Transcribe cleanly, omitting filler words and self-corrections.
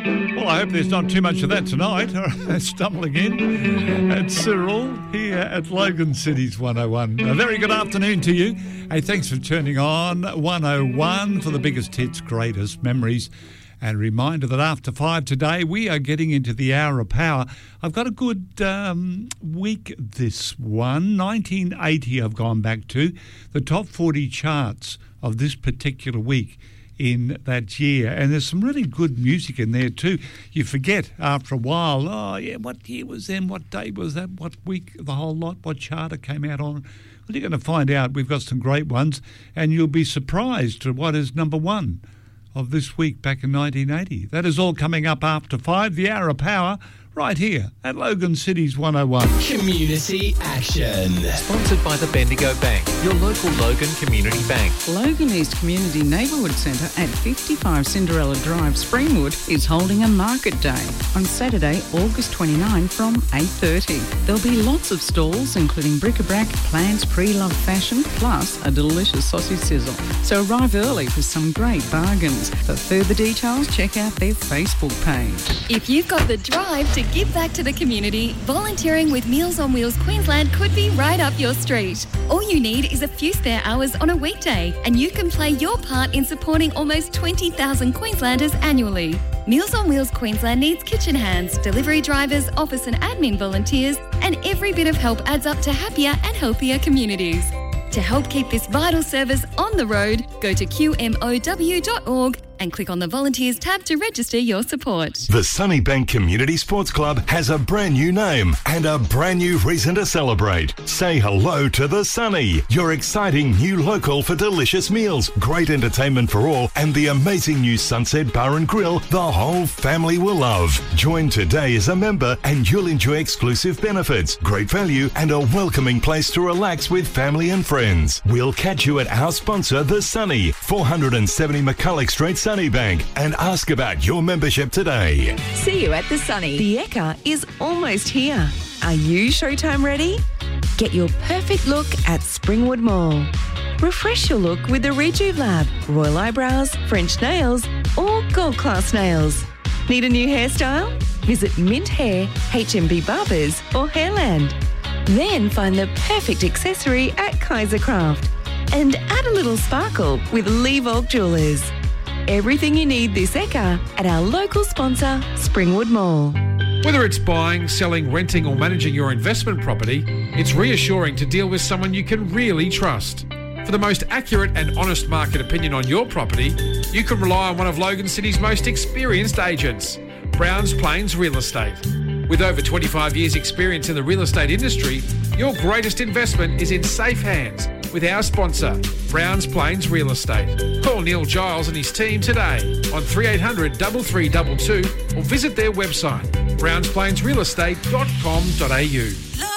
Well, I hope there's not too much of that tonight. Stumbling in at Cyril here at Logan Cities 101. A very good afternoon to you. Hey, thanks for turning on 101 for the biggest hits, greatest memories. And a reminder that after 5 today, we are getting into the hour of power. I've got a good week this one. 1980 I've gone back to. The top 40 charts of this particular week in that year. And there's some really good music in there too. You forget after a while, oh yeah, what year was then? What day was that? What week? The whole lot? What chart it came out on? Well, you're going to find out. We've got some great ones. And you'll be surprised at what is number one of this week back in 1980. That is all coming up after 5, the hour of power, right here at Logan Cities 101. Community Action. Sponsored by the Bendigo Bank, your local Logan Community Bank. Logan East Community Neighbourhood Centre at 55 Cinderella Drive, Springwood, is holding a market day on Saturday, August 29 from 8:30. There'll be lots of stalls, including bric-a-brac, plants, pre-loved fashion, plus a delicious sausage sizzle. So arrive early for some great bargains. For further details, check out their Facebook page. If you've got the drive to give back to the community, volunteering with Meals on Wheels Queensland could be right up your street. All you need is a few spare hours on a weekday, and you can play your part in supporting almost 20,000 Queenslanders annually. Meals on Wheels Queensland needs kitchen hands, delivery drivers, office and admin volunteers, and every bit of help adds up to happier and healthier communities. To help keep this vital service on the road, go to qmow.org and click on the Volunteers tab to register your support. The Sunnybank Community Sports Club has a brand new name and a brand new reason to celebrate. Say hello to the Sunny, your exciting new local for delicious meals, great entertainment for all, and the amazing new Sunset Bar and Grill the whole family will love. Join today as a member and you'll enjoy exclusive benefits, great value, and a welcoming place to relax with family and friends. We'll catch you at our sponsor, The Sunny, 470 McCulloch Street, Sunnybank, and ask about your membership today. See you at the Sunny. The Ekka is almost here. Are you showtime ready? Get your perfect look at Springwood Mall. Refresh your look with the Rejuve Lab, Royal Eyebrows, French Nails, or Gold Class Nails. Need a new hairstyle? Visit Mint Hair, HMB Barbers, or Hairland. Then find the perfect accessory at Kaiser Craft. And add a little sparkle with Lee Volk Jewelers. Everything you need this Ekka at our local sponsor, Springwood Mall. Whether it's buying, selling, renting or managing your investment property, it's reassuring to deal with someone you can really trust. For the most accurate and honest market opinion on your property, you can rely on one of Logan City's most experienced agents, Browns Plains Real Estate. With over 25 years' experience in the real estate industry, your greatest investment is in safe hands with our sponsor, Browns Plains Real Estate. Call Neil Giles and his team today on 3800 3322 or visit their website, brownsplainsrealestate.com.au.